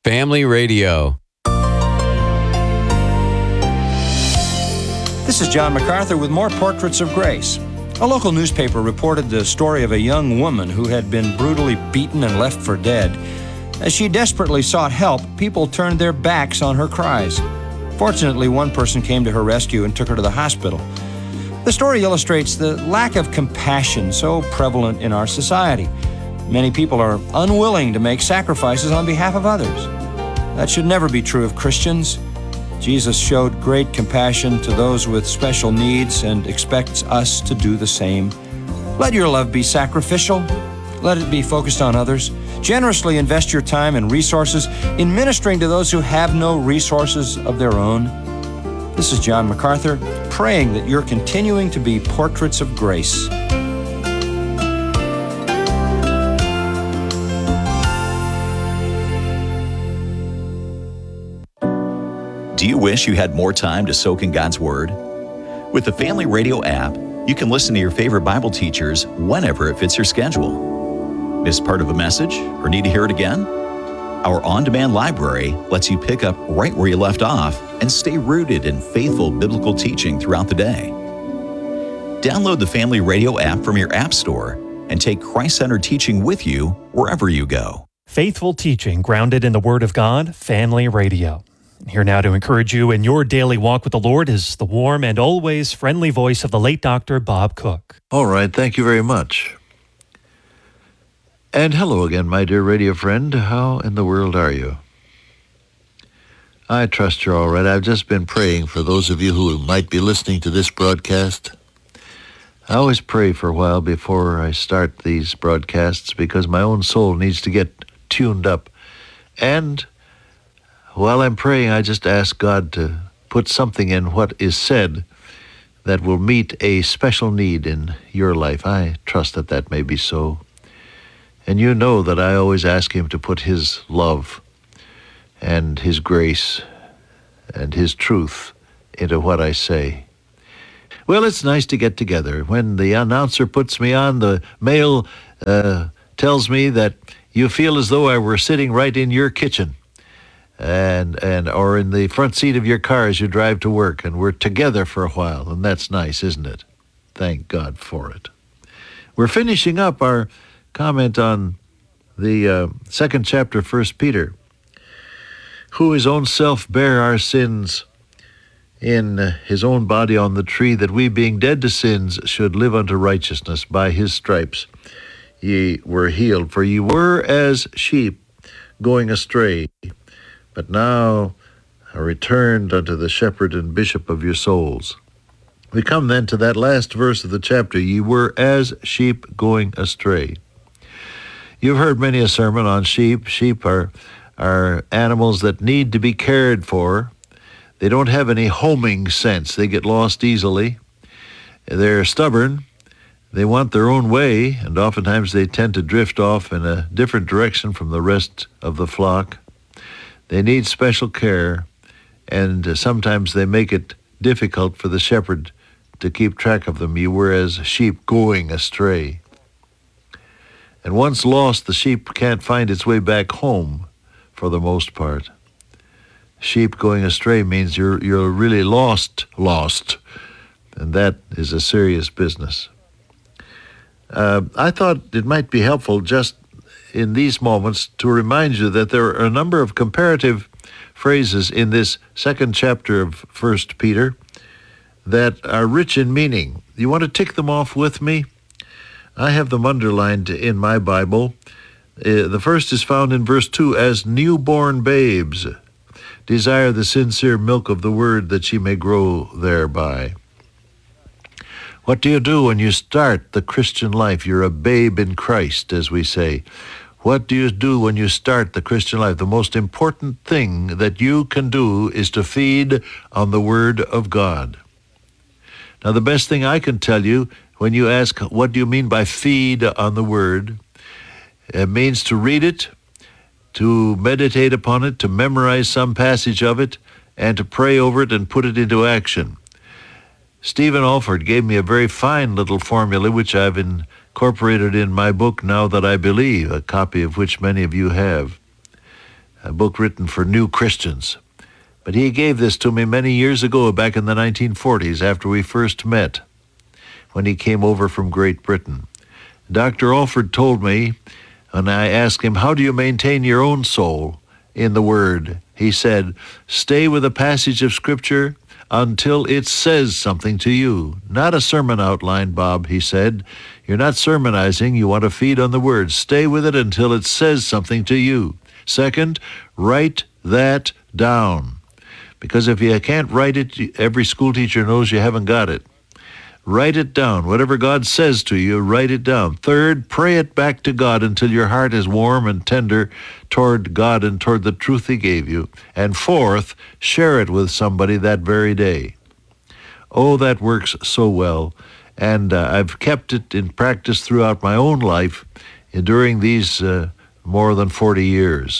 Family Radio. This is John MacArthur with more Portraits of Grace. A local newspaper reported the story of a young woman who had been brutally beaten and left for dead. As she desperately sought help, people turned their backs on her cries. Fortunately, one person came to her rescue and took her to the hospital. The story illustrates the lack of compassion so prevalent in our society. Many people are unwilling to make sacrifices on behalf of others. That should never be true of Christians. Jesus showed great compassion to those with special needs and expects us to do the same. Let your love be sacrificial. Let it be focused on others. Generously invest your time and resources in ministering to those who have no resources of their own. This is John MacArthur, praying that you're continuing to be portraits of grace. Do you wish you had more time to soak in God's Word? With the Family Radio app, you can listen to your favorite Bible teachers whenever it fits your schedule. Miss part of a message or need to hear it again? Our on-demand library lets you pick up right where you left off and stay rooted in faithful biblical teaching throughout the day. Download the Family Radio app from your app store and take Christ-centered teaching with you wherever you go. Faithful teaching grounded in the Word of God, Family Radio. Here now to encourage you in your daily walk with the Lord is the warm and always friendly voice of the late Dr. Bob Cook. All right, thank you very much. And hello again, my dear radio friend. How in the world are you? I trust you're all right. I've just been praying for those of you who might be listening to this broadcast. I always pray for a while before I start these broadcasts because my own soul needs to get tuned up. And while I'm praying, I just ask God to put something in what is said that will meet a special need in your life. I trust that that may be so. And you know that I always ask Him to put His love and His grace and His truth into what I say. Well, it's nice to get together. When the announcer puts me on, the mail tells me that you feel as though I were sitting right in your kitchen. And or in the front seat of your car as you drive to work, and we're together for a while, and that's nice, isn't it? Thank God for it. We're finishing up our comment on the second chapter of 1 Peter, who his own self bare our sins in his own body on the tree, that we, being dead to sins, should live unto righteousness. By his stripes ye were healed. For ye were as sheep going astray, but now are returned unto the shepherd and bishop of your souls. We come then to that last verse of the chapter. Ye were as sheep going astray. You've heard many a sermon on sheep. Sheep are animals that need to be cared for. They don't have any homing sense. They get lost easily. They're stubborn. They want their own way, and oftentimes they tend to drift off in a different direction from the rest of the flock. They need special care, and sometimes they make it difficult for the shepherd to keep track of them. You were as sheep going astray. And once lost, the sheep can't find its way back home for the most part. Sheep going astray means you're really lost, and that is a serious business. I thought it might be helpful just in these moments to remind you that there are a number of comparative phrases in this second chapter of 1 Peter that are rich in meaning. You want to tick them off with me? I have them underlined in my Bible. The first is found in verse 2, as newborn babes desire the sincere milk of the word, that ye may grow thereby. What do you do when you start the Christian life? You're a babe in Christ, as we say. What do you do when you start the Christian life? The most important thing that you can do is to feed on the Word of God. Now, the best thing I can tell you when you ask, what do you mean by feed on the Word? It means to read it, to meditate upon it, to memorize some passage of it, and to pray over it and put it into action. Stephen Alford gave me a very fine little formula, which I've incorporated in my book, Now That I Believe, a copy of which many of you have. a book written for new Christians. But he gave this to me many years ago, back in the 1940s, after we first met, when he came over from Great Britain. Dr. Alford told me, and I asked him, how do you maintain your own soul in the Word? He said, stay with a passage of Scripture until it says something to you. Not a sermon outline, Bob, he said. You're not sermonizing. You want to feed on the Word. Stay with it until it says something to you. Second, write that down. Because if you can't write it, every school teacher knows you haven't got it. Write it down. Whatever God says to you, write it down. Third, pray it back to God until your heart is warm and tender toward God and toward the truth He gave you. And fourth, share it with somebody that very day. Oh, that works so well. And I've kept it in practice throughout my own life during these more than 40 years.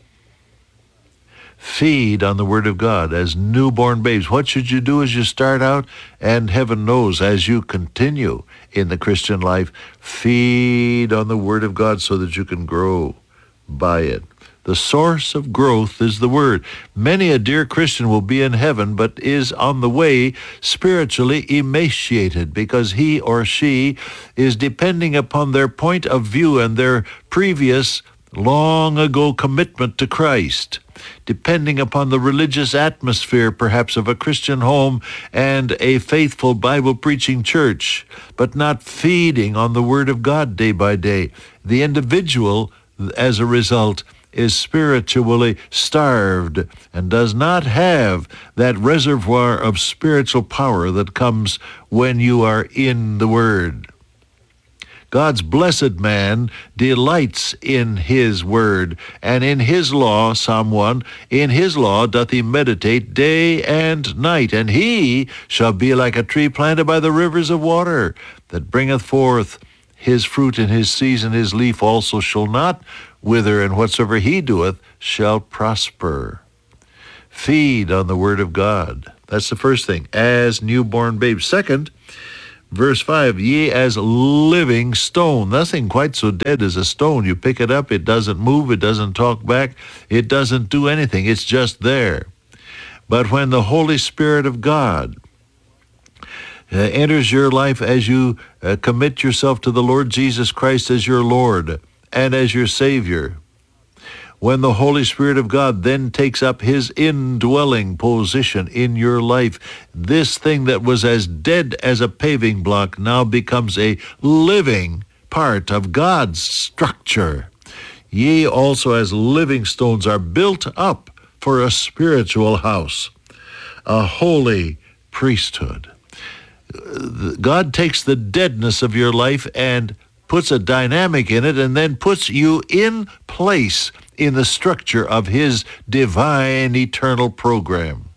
Feed on the Word of God as newborn babes. What should you do as you start out? And heaven knows, as you continue in the Christian life, feed on the Word of God so that you can grow by it. The source of growth is the Word. Many a dear Christian will be in heaven, but is on the way spiritually emaciated because he or she is depending upon their point of view and their previous long ago commitment to Christ, depending upon the religious atmosphere perhaps of a Christian home and a faithful Bible-preaching church, but not feeding on the Word of God day by day. The individual, as a result, is spiritually starved and does not have that reservoir of spiritual power that comes when you are in the Word. God's blessed man delights in His Word, and in His law, Psalm 1, in His law doth he meditate day and night, and he shall be like a tree planted by the rivers of water, that bringeth forth his fruit in his season, his leaf also shall not wither, and whatsoever he doeth shall prosper. Feed on the Word of God. That's the first thing, as newborn babes. Second, Verse 5, ye as living stone. Nothing quite so dead as a stone. You pick it up, it doesn't move, it doesn't talk back, it doesn't do anything. It's just there. But when the Holy Spirit of God enters your life as you commit yourself to the Lord Jesus Christ as your Lord and as your Savior, when the Holy Spirit of God then takes up His indwelling position in your life, this thing that was as dead as a paving block now becomes a living part of God's structure. Ye also as living stones are built up for a spiritual house, a holy priesthood. God takes the deadness of your life and puts a dynamic in it and then puts you in place in the structure of His divine eternal program.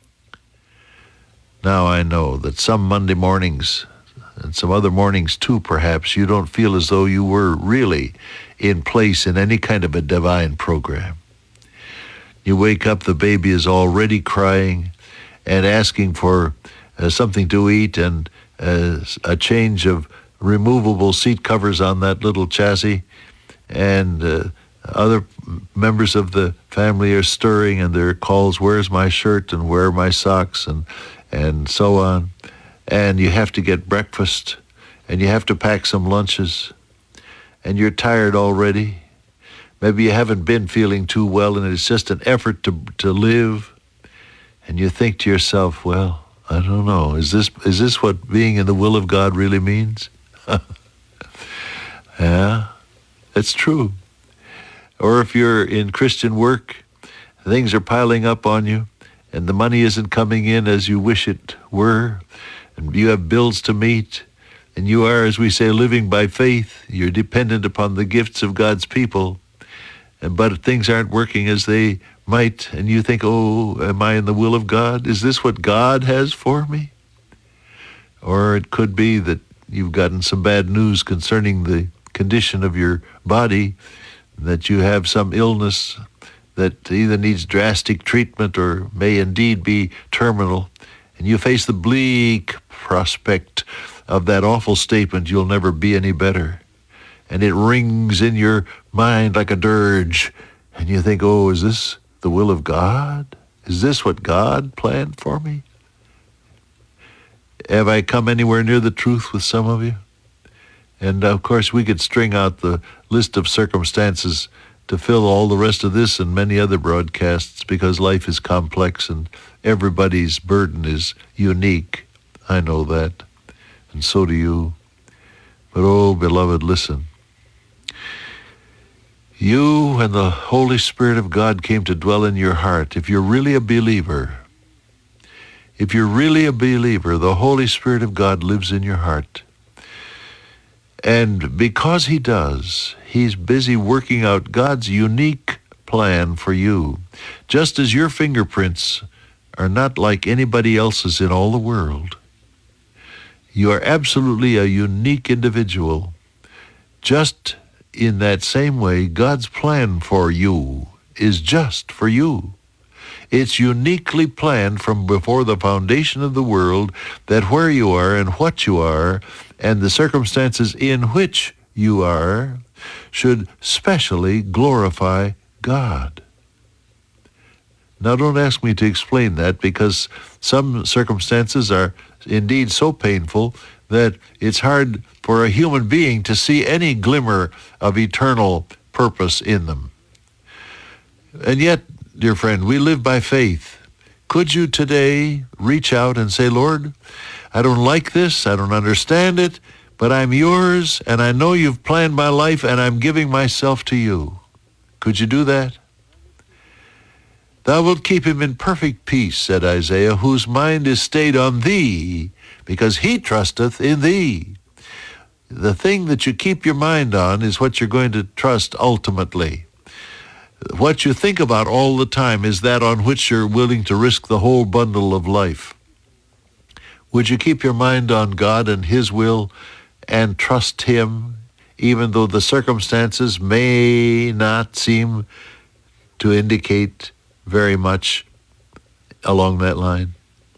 Now I know that some Monday mornings, and some other mornings too perhaps, you don't feel as though you were really in place in any kind of a divine program. You wake up, the baby is already crying and asking for something to eat and a change of removable seat covers on that little chassis, and other members of the family are stirring, and there are calls, where's my shirt and where are my socks, and so on. And you have to get breakfast, and you have to pack some lunches, and you're tired already. Maybe you haven't been feeling too well, and it's just an effort to live. And you think to yourself, well, I don't know, is this what being in the will of God really means? Yeah, it's true. Or if you're in Christian work, things are piling up on you, and the money isn't coming in as you wish it were, and you have bills to meet, and you are, as we say, living by faith. You're dependent upon the gifts of God's people, but things aren't working as they might, and you think, oh, am I in the will of God? Is this what God has for me? Or it could be that you've gotten some bad news concerning the condition of your body, that you have some illness that either needs drastic treatment or may indeed be terminal, and you face the bleak prospect of that awful statement, you'll never be any better. And it rings in your mind like a dirge, And you think, oh, is this the will of God? Is this what God planned for me? Have I come anywhere near the truth with some of you? And of course, we could string out the list of circumstances to fill all the rest of this and many other broadcasts, because life is complex and everybody's burden is unique. I know that, and so do you. But oh, beloved, listen. You and the Holy Spirit of God came to dwell in your heart. If you're really a believer, the Holy Spirit of God lives in your heart. And because he does, he's busy working out God's unique plan for you. Just as your fingerprints are not like anybody else's in all the world, you are absolutely a unique individual. Just in that same way, God's plan for you is just for you. It's uniquely planned from before the foundation of the world that where you are and what you are and the circumstances in which you are should specially glorify God. Now, don't ask me to explain that, because some circumstances are indeed so painful that it's hard for a human being to see any glimmer of eternal purpose in them. And yet, dear friend, we live by faith. Could you today reach out and say, Lord, I don't like this, I don't understand it, but I'm yours, and I know you've planned my life, and I'm giving myself to you. Could you do that? Thou wilt keep him in perfect peace, said Isaiah, whose mind is stayed on thee, because he trusteth in thee. The thing that you keep your mind on is what you're going to trust ultimately. What you think about all the time is that on which you're willing to risk the whole bundle of life. Would you keep your mind on God and his will and trust him, even though the circumstances may not seem to indicate very much along that line?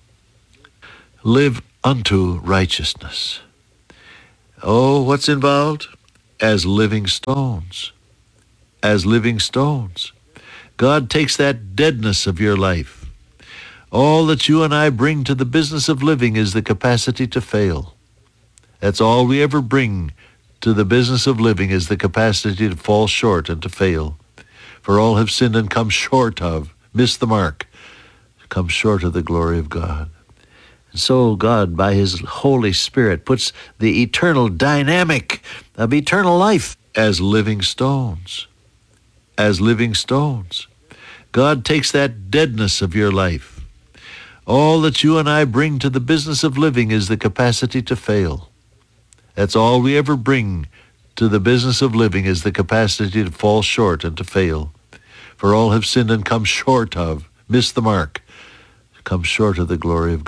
Live unto righteousness. Oh, what's involved? As living stones. As living stones. God takes that deadness of your life. All that you and I bring to the business of living is the capacity to fail. That's all we ever bring to the business of living, is the capacity to fall short and to fail. For all have sinned and come short of, miss the mark, come short of the glory of God. And so God, by his Holy Spirit, puts the eternal dynamic of eternal life as living stones. As living stones. God takes that deadness of your life. All that you and I bring to the business of living is the capacity to fail. That's all we ever bring to the business of living, is the capacity to fall short and to fail. For all have sinned and come short of, miss the mark, come short of the glory of God.